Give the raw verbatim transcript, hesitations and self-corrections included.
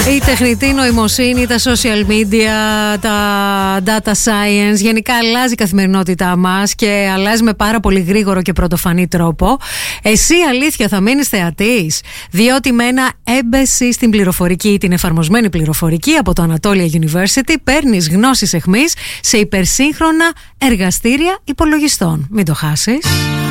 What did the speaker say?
Η τεχνητή νοημοσύνη, τα social media, τα data science, γενικά αλλάζει η καθημερινότητά μας και αλλάζει με πάρα πολύ γρήγορο και πρωτοφανή τρόπο. Εσύ αλήθεια θα μείνεις θεατής, διότι με ένα έμπεση στην πληροφορική ή την εφαρμοσμένη πληροφορική από το Anatolia University παίρνεις γνώσεις εχμής σε υπερσύγχρονα εργαστήρια υπολογιστών. Μην το χάσεις.